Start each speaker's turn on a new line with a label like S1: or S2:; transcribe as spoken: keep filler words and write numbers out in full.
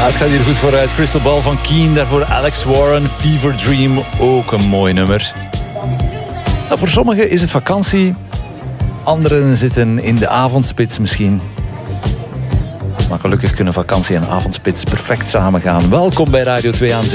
S1: het gaat hier goed vooruit. Crystal Ball van Keen, daarvoor Alex Warren, Fever Dream, ook een mooi nummer. Nou, voor sommigen is het vakantie, anderen zitten in de avondspits misschien. Maar gelukkig kunnen vakantie en avondspits perfect samengaan. Welkom bij Radio twee aan Zee.